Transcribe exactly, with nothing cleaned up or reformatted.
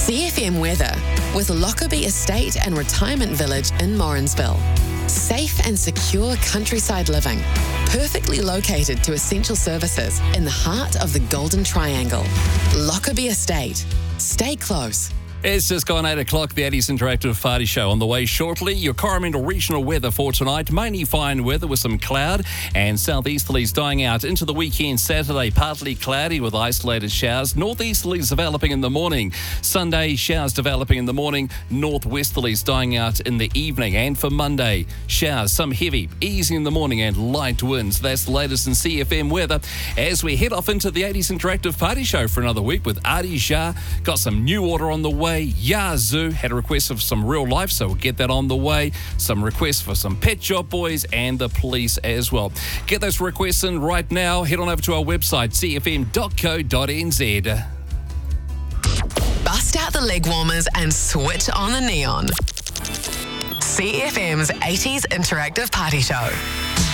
C F M weather with Lockerbie Estate and Retirement Village in Morrinsville. Safe and secure countryside living, perfectly located to essential services in the heart of the Golden Triangle. Lockerbie Estate. Stay close. It's just gone eight o'clock, the eighties Interactive Party Show on the way shortly. Your Coromandel regional weather for tonight, mainly fine weather with some cloud and southeasterlies dying out into the weekend. Saturday, partly cloudy with isolated showers. Northeasterlies developing in the morning. Sunday, showers developing in the morning. Northwesterlies dying out in the evening. And for Monday, showers, some heavy, easy in the morning and light winds. That's the latest in C F M weather as we head off into the eighties Interactive Party Show for another week with Adi Shah. Got some new order on the way. Yazoo had a request of some real life, so we'll get that on the way. Some requests for some Pet Shop Boys and the Police as well. Get those requests in right now. Head on over to our website, c f m dot co dot n z. Bust out the leg warmers and switch on the neon. C F M's eighties Interactive Party Show.